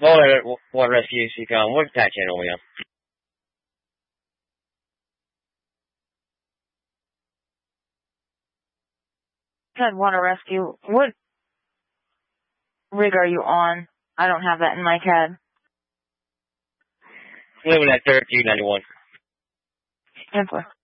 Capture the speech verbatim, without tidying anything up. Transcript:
Water, water rescue, Seacom. What attack channel are we on? Said water rescue. What rig are you on? I don't have that in my C A D. Living at thirty-two ninety-one. Simpler.